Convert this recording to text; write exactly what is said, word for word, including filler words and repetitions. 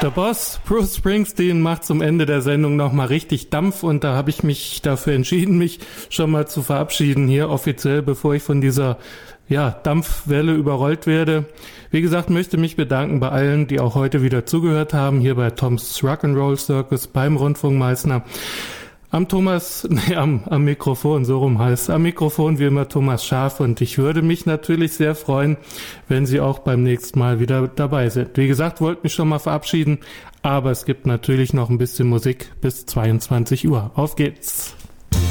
Der Boss, Bruce Springsteen, macht zum Ende der Sendung nochmal richtig Dampf und da habe ich mich dafür entschieden, mich schon mal zu verabschieden hier offiziell, bevor ich von dieser ja, Dampfwelle überrollt werde. Wie gesagt, möchte mich bedanken bei allen, die auch heute wieder zugehört haben, hier bei Tom's Rock'n'Roll Circus beim Rundfunk Meißner. Am Thomas, nee, am, am Mikrofon, so rum heißt am Mikrofon wie immer Thomas Scharf und ich würde mich natürlich sehr freuen, wenn Sie auch beim nächsten Mal wieder dabei sind. Wie gesagt, wollte mich schon mal verabschieden, aber es gibt natürlich noch ein bisschen Musik bis zweiundzwanzig Uhr. Auf geht's!